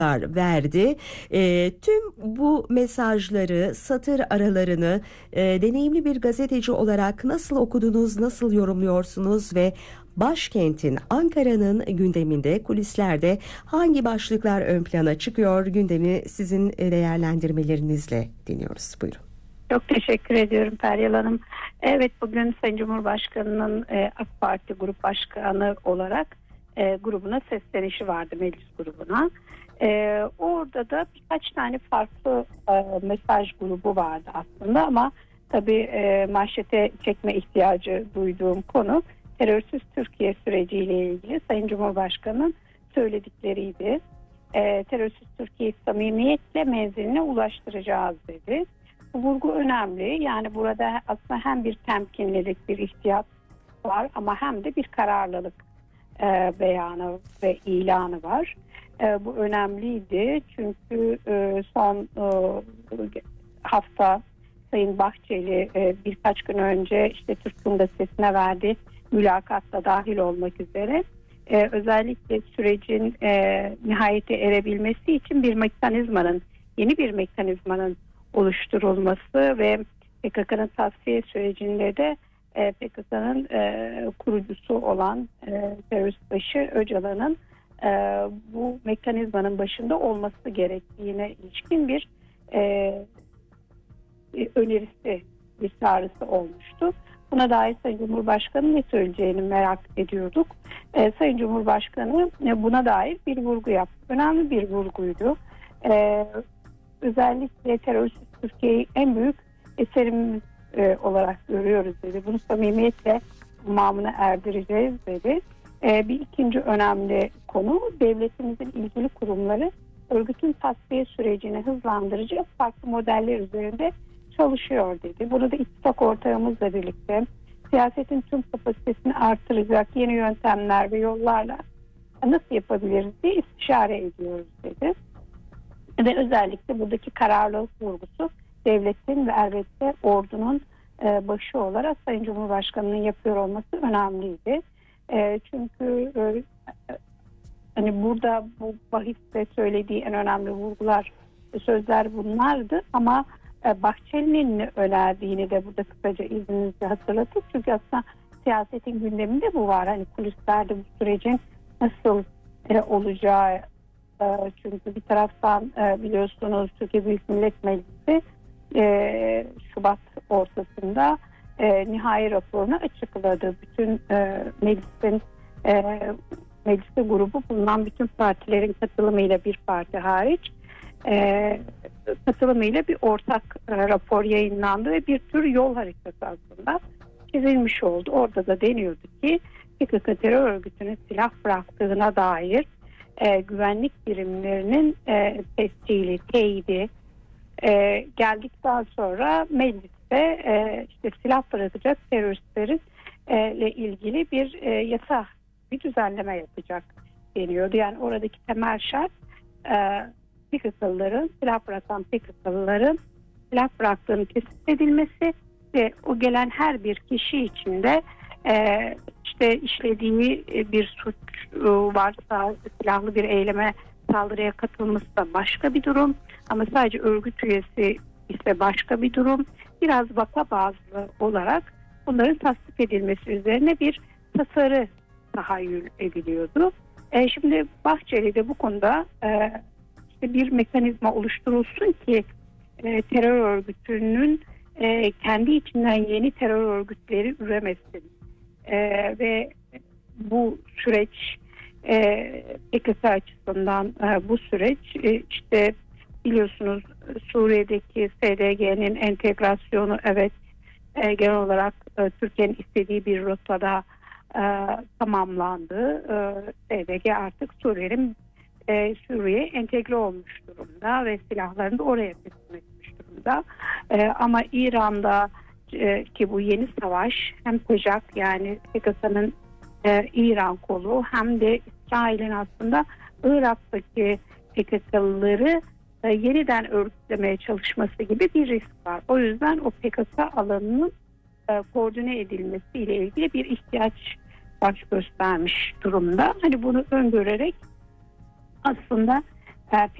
verdi. Tüm bu mesajları, satır aralarını deneyimli bir gazeteci olarak nasıl okudunuz, nasıl yorumluyorsunuz ve başkentin, Ankara'nın gündeminde, kulislerde hangi başlıklar ön plana çıkıyor? Gündemi sizin değerlendirmelerinizle dinliyoruz. Buyurun. Çok teşekkür ediyorum Feryal Hanım. Evet, bugün Sayın Cumhurbaşkanı'nın AK Parti Grup Başkanı olarak grubuna seslenişi vardı, meclis grubuna. Orada da birkaç tane farklı mesaj grubu vardı aslında, ama tabii manşete çekme ihtiyacı duyduğum konu terörsüz Türkiye süreciyle ilgili Sayın Cumhurbaşkanı'nın söyledikleriydi. Terörsüz Türkiye'yi samimiyetle menziline ulaştıracağız dedi. Bu vurgu önemli. Yani burada aslında hem bir temkinlilik, bir ihtiyat var, ama hem de bir kararlılık beyanı ve ilanı var. Bu önemliydi çünkü son hafta Sayın Bahçeli birkaç gün önce işte Türk'ün gazetesine verdiği mülakatta dahil olmak üzere özellikle sürecin nihayete erebilmesi için yeni bir mekanizmanın oluşturulması ve PKK'nın tasfiye sürecinde de PKK'nın kurucusu olan terörist başı Öcalan'ın bu mekanizmanın başında olması gerektiğine ilişkin bir önerisi, bir çağrısı olmuştu. Buna dair Sayın Cumhurbaşkanı ne söyleyeceğini merak ediyorduk. Sayın Cumhurbaşkanı buna dair bir vurgu yaptı. Önemli bir vurguydu. Özellikle terörsüz Türkiye'yi en büyük eserimiz olarak görüyoruz dedi. Bunu samimiyetle tamamına erdireceğiz dedi. Bir ikinci önemli konu, devletimizin ilgili kurumları örgütün tasfiye sürecini hızlandıracak farklı modeller üzerinde çalışıyor dedi. Bunu da ittifak ortağımızla birlikte siyasetin tüm kapasitesini artıracak yeni yöntemler ve yollarla nasıl yapabiliriz diye istişare ediyoruz dedi. Ve özellikle buradaki kararlılık vurgusu devletin ve elbette ordunun başı olarak Sayın Cumhurbaşkanı'nın yapıyor olması önemliydi. Çünkü hani burada bu bahiste söylediği en önemli vurgular, sözler bunlardı, ama Bahçeli'nin ne önerdiğini de burada kısaca izninizle hatırlatıp, çünkü aslında siyasetin gündeminde bu var. Hani kulislerde bu sürecin nasıl olacağı, çünkü bir taraftan biliyorsunuz Türkiye Büyük Millet Meclisi Şubat ortasında nihai raporunu açıkladı. Bütün mecliste grubu bulunan bütün partilerin katılımıyla, bir parti hariç katılımıyla bir ortak rapor yayınlandı ve bir tür yol haritası aslında çizilmiş oldu. Orada da deniyordu ki PKK terör örgütünün silah bıraktığına dair güvenlik birimlerinin tescili, teyidi geldikten sonra mecliste işte silah bırakacak teröristlerin ile ilgili bir yasa, bir düzenleme yapacak deniyordu. Yani oradaki temel şart PKK'lıların, silah bırakan PKK'lıların silah bıraktığını tespit edilmesi ve o gelen her bir kişi için de işte işlediği bir suç varsa, silahlı bir eyleme, saldırıya katılması da başka bir durum, ama sadece örgüt üyesi ise başka bir durum. Biraz vaka bazlı olarak bunların tasdik edilmesi üzerine bir tasarı tahayyül ediliyordu. Şimdi Bahçeli de bu konuda işte bir mekanizma oluşturulsun ki terör örgütünün kendi içinden yeni terör örgütleri üremesin. Ve bu süreç PKK açısından bu süreç işte biliyorsunuz Suriye'deki SDG'nin entegrasyonu, evet, genel olarak Türkiye'nin istediği bir rotada tamamlandı. SDG artık Suriye'ye entegre olmuş durumda ve silahlarını da oraya teslim etmiş durumda. Ama İran'da ki bu yeni savaş hem PJAK, yani PKK'nın İran kolu, hem de İsrail'in aslında Irak'taki PKK'lıları yeniden örgütlemeye çalışması gibi bir risk var. O yüzden o PKK alanının koordine edilmesiyle ilgili bir ihtiyaç baş göstermiş durumda. Hani bunu öngörerek aslında Eğer